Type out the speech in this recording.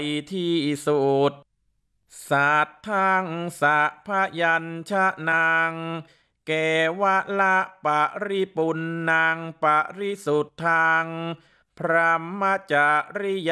ที่สุดสัทธังสัพยัญชนะเกวะละปะริปุณณังปะริสุทธังพรหมจริย